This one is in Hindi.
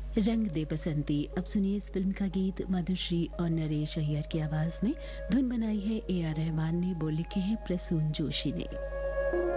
रंग दे बसंती। अब सुनिए इस फिल्म का गीत मधुश्री और नरेश अय्यर की आवाज में। धुन बनाई है AR रहमान ने, बोल लिखे हैं प्रसून जोशी ने।